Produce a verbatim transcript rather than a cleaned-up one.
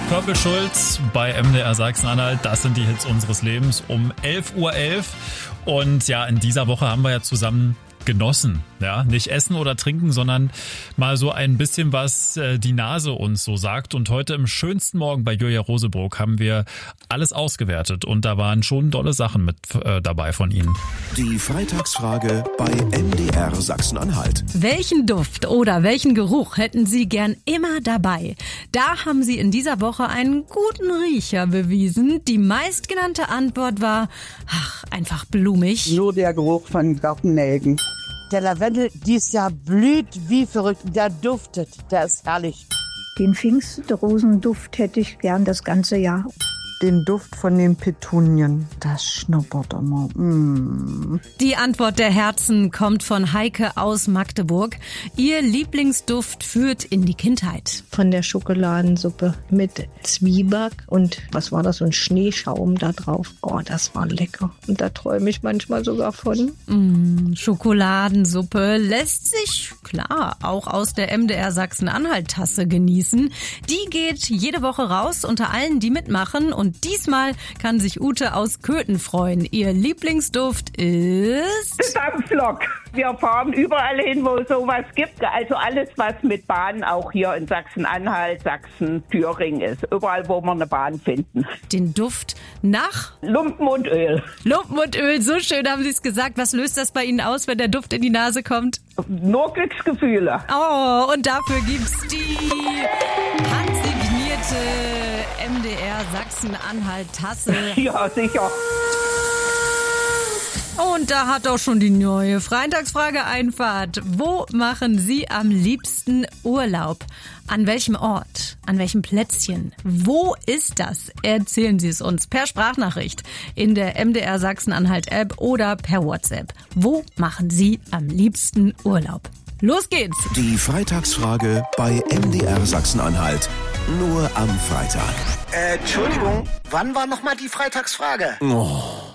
Purple Schulz bei M D R Sachsen-Anhalt. Das sind die Hits unseres Lebens um elf Uhr elf. Und ja, in dieser Woche haben wir ja zusammen genossen. Ja, nicht essen oder trinken, sondern mal so ein bisschen, was äh, die Nase uns so sagt. Und heute im schönsten Morgen bei Julia Rosebrook haben wir alles ausgewertet. Und da waren schon dolle Sachen mit äh, dabei von Ihnen. Die Freitagsfrage bei M D R Sachsen-Anhalt. Welchen Duft oder welchen Geruch hätten Sie gern immer dabei? Da haben Sie in dieser Woche einen guten Riecher bewiesen. Die meistgenannte Antwort war, ach, einfach blumig. Nur der Geruch von Gartennelken. Der Lavendel dieses Jahr blüht wie verrückt. Der duftet, der ist herrlich. Den Pfingstrosenduft hätte ich gern das ganze Jahr. Den Duft von den Petunien. Das schnuppert immer. Mm. Die Antwort der Herzen kommt von Heike aus Magdeburg. Ihr Lieblingsduft führt in die Kindheit. Von der Schokoladensuppe mit Zwieback und was war das, so ein Schneeschaum da drauf. Oh, das war lecker. Und da träume ich manchmal sogar von. Mm, Schokoladensuppe lässt sich, klar, auch aus der M D R Sachsen-Anhalt-Tasse genießen. Die geht jede Woche raus unter allen, die mitmachen. Und Und diesmal kann sich Ute aus Köthen freuen. Ihr Lieblingsduft ist... Dampflok. Wir fahren überall hin, wo es sowas gibt. Also alles, was mit Bahn auch hier in Sachsen-Anhalt, Sachsen, Thüringen ist. Überall, wo wir eine Bahn finden. Den Duft nach... Lumpen und Öl. Lumpen und Öl, so schön haben Sie es gesagt. Was löst das bei Ihnen aus, wenn der Duft in die Nase kommt? Nur Glücksgefühle. Oh, und dafür gibt's die handsignierte M D R Sachsen-Anhalt-Tasse. Ja, sicher. Und da hat auch schon die neue Freitagsfrage Einfahrt. Wo machen Sie am liebsten Urlaub? An welchem Ort? An welchem Plätzchen? Wo ist das? Erzählen Sie es uns per Sprachnachricht in der M D R Sachsen-Anhalt-App oder per WhatsApp. Wo machen Sie am liebsten Urlaub? Los geht's! Die Freitagsfrage bei M D R Sachsen-Anhalt. Nur am Freitag. Äh, Entschuldigung, wann war nochmal die Freitagsfrage? Oh.